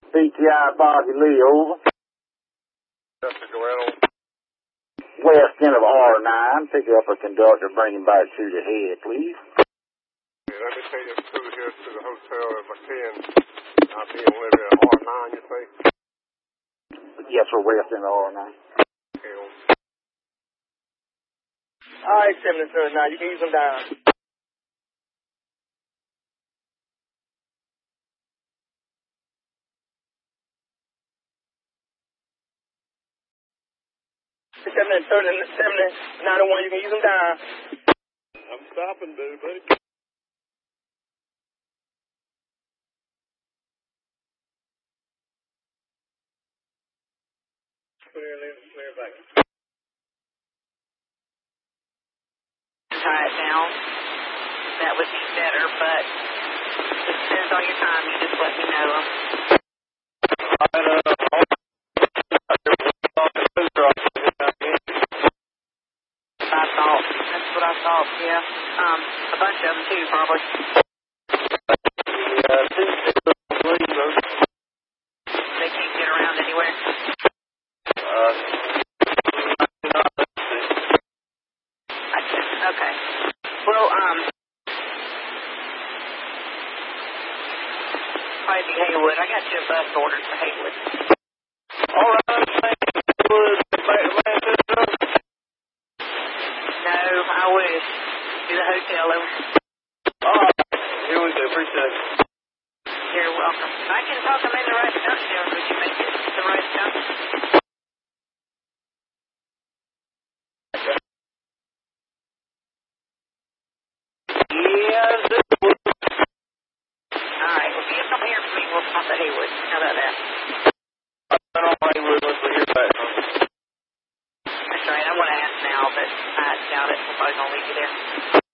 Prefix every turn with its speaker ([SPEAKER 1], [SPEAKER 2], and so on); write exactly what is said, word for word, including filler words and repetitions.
[SPEAKER 1] P T I Bobby Lee, over.
[SPEAKER 2] Mister Joel.
[SPEAKER 1] West end of R nine. Pick up a conductor, bring him back to the head, please.
[SPEAKER 2] Yeah, let me take you through here to the hotel at McKeon. I'll be in Liberty at R nine, you say?
[SPEAKER 1] Yes, sir, west end of R nine.
[SPEAKER 2] Okay, well.
[SPEAKER 3] All right, seventy-seven now. You can use them down. seventy, thirty, seventy, ninety-one, you can use them down.
[SPEAKER 2] I'm stopping, baby, buddy.
[SPEAKER 3] Clear, clear back.
[SPEAKER 4] Tie it down. That would be better, but it depends on your time. You just let me know. I thought. That's what I thought, yeah. Um, a bunch of them too, probably.
[SPEAKER 3] Yeah, two, three,
[SPEAKER 4] They can't get around anywhere.
[SPEAKER 3] Uh,
[SPEAKER 4] Okay. Well, um, probably be Haywood. I got you a bus ordered for Haywood.
[SPEAKER 3] all right, Haywood, Manchester.
[SPEAKER 4] No, I wish. Do the hotel over.
[SPEAKER 3] All right, here we go. Appreciate it.
[SPEAKER 4] You're welcome. I can talk them in the right junction. Would you make it the right junction?
[SPEAKER 3] Yes, it would.
[SPEAKER 4] All right. Well, if you come here for me, we'll stop at Haywood. How about that?
[SPEAKER 3] I don't know Haywood once we hear back from him.
[SPEAKER 4] That's right. I want to ask now, but I doubt it. We're probably going to leave you there.